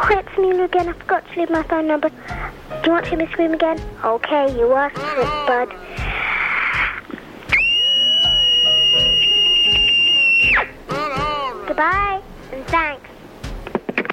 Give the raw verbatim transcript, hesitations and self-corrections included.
Oh, it's Neil again. I forgot to leave my phone number. Do you want to hear me scream again? Okay, you asked for it, bud. Goodbye, and thanks.